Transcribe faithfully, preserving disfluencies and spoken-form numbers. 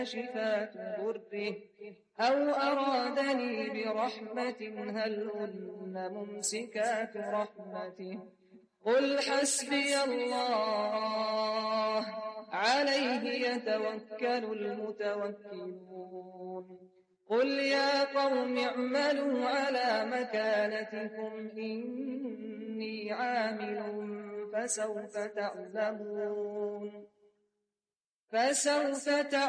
كاشفات ضره أو أرادني برحمة هل هن ممسكات رحمته قل حسبي الله عليه يتوكل المتوكلون قل يا قوم اعملوا على مكانتكم إني عامل فسوف تعلمون فسوف تعلمون